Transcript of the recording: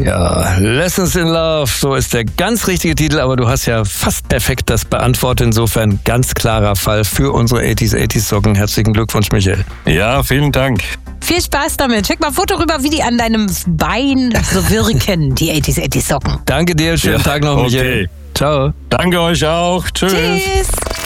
Ja, Lessons in Love, so ist der ganz richtige Titel, aber du hast ja fast perfekt das beantwortet. Insofern ganz klarer Fall für unsere 80s Socken. Herzlichen Glückwunsch, Michael. Ja, vielen Dank. Viel Spaß damit. Schick mal ein Foto rüber, wie die an deinem Bein so wirken, die 80s Socken. Danke dir, schönen Tag noch, Michael. Okay. Ciao. Danke euch auch. Tschüss. Tschüss.